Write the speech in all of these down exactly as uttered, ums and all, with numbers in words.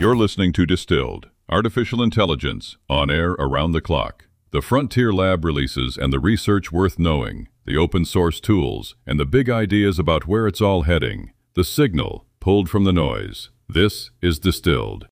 You're listening to Distilled, Artificial Intelligence, on air around the clock. The frontier lab releases and the research worth knowing, the open source tools, and the big ideas about where it's all heading. The signal, pulled from the noise. This is Distilled.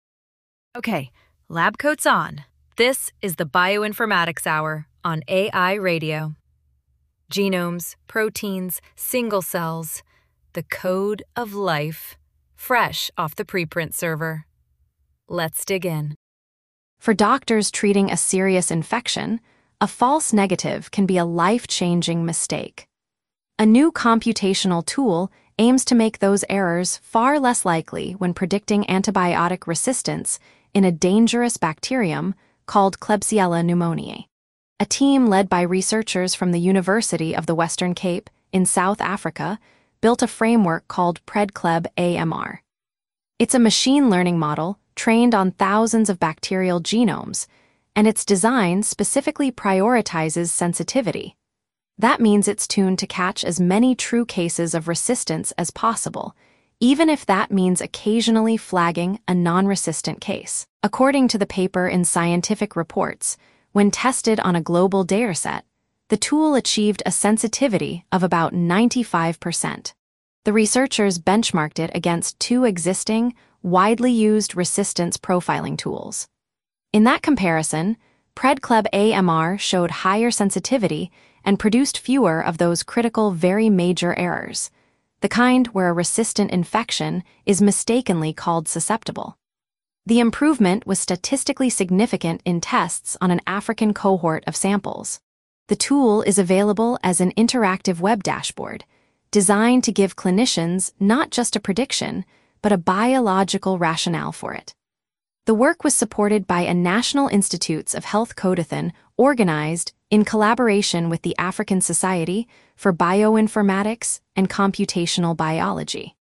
Okay, lab coat's on. This is the Bioinformatics Hour on A I Radio. Genomes, proteins, single cells, the code of life, fresh off the preprint server. Let's dig in. For doctors treating a serious infection, a false negative can be a life-changing mistake. A new computational tool aims to make those errors far less likely when predicting antibiotic resistance in a dangerous bacterium called Klebsiella pneumoniae. A team led by researchers from the University of the Western Cape in South Africa built a framework called PredCleb A M R. It's a machine learning model trained on thousands of bacterial genomes, and its design specifically prioritizes sensitivity. That means it's tuned to catch as many true cases of resistance as possible, even if that means occasionally flagging a non-resistant case. According to the paper in Scientific Reports, when tested on a global dataset, the tool achieved a sensitivity of about ninety-five percent. The researchers benchmarked it against two existing, widely used resistance profiling tools. In that comparison, PredCleb A M R showed higher sensitivity and produced fewer of those critical very major errors, the kind where a resistant infection is mistakenly called susceptible. The improvement was statistically significant in tests on an African cohort of samples. The tool is available as an interactive web dashboard, designed to give clinicians not just a prediction, but a biological rationale for it. The work was supported by a National Institutes of Health Codeathon organized in collaboration with the African Society for Bioinformatics and Computational Biology.